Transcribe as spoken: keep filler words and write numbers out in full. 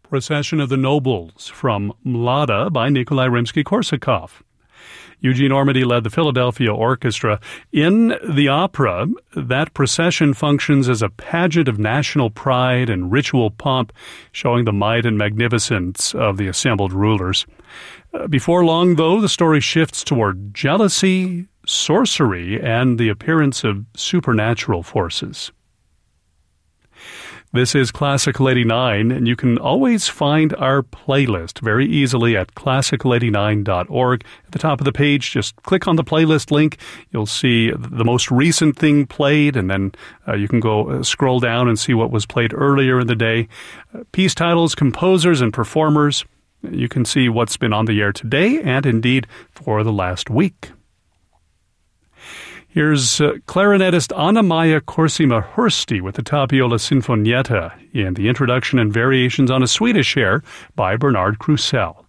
Procession of the Nobles from Mlada by Nikolai Rimsky-Korsakov. Eugene Ormandy led the Philadelphia Orchestra. In the opera, that procession functions as a pageant of national pride and ritual pomp, showing the might and magnificence of the assembled rulers. Uh, before long, though, the story shifts toward jealousy, sorcery, and the appearance of supernatural forces. This is Classical eighty-nine, and you can always find our playlist very easily at classical eighty-nine dot org. At the top of the page, just click on the playlist link. You'll see the most recent thing played, and then uh, you can go uh, scroll down and see what was played earlier in the day. Uh, piece titles, composers, and performers. You can see what's been on the air today and indeed for the last week. Here's uh, clarinetist Anna-Maja Korsima-Hursti with the Tapiola Sinfonietta in the introduction and variations on a Swedish air by Bernard Krusell.